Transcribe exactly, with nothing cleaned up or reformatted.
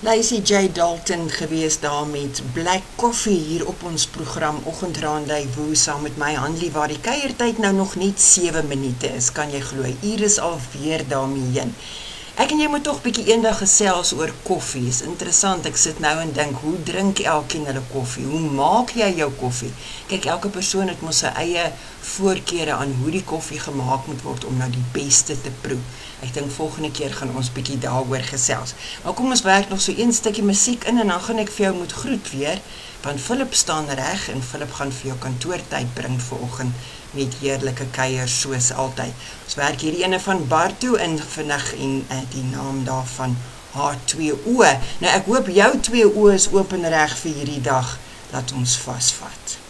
Lacey J. Dalton gewees daar met Black Coffee hier op ons program Oggendraandui saam met my Hanlie, waar die kuiertyd nou nog net sewe minute is, kan jy glo, hier is alweer daarmee heen. Ek en jy moet toch bykie eendag gesels oor koffie, is interessant, ek sit nou en dink, hoe drink elkeen hulle koffie, hoe maak jy jou koffie? Kyk, elke persoon het mos sy eie voorkeure aan hoe die koffie gemaakt moet word, om nou die beste te proe. Ek dink volgende keer gaan ons bykie daaroor gesels. Maar kom ons werk nog so een stukkie musiek in, en dan gaan ek vir jou moet groet weer, want Philip staan reg, en Philip gaan vir jou kantoortyd bring vanoggend, met heerlike kuiers soos altyd. Ons werk hierdie ene van Barto in vinnig en uh, die naam daarvan haar twee oë. Nou ek hoop jou twee oë is open reg vir hierdie dag, laat ons vasvat.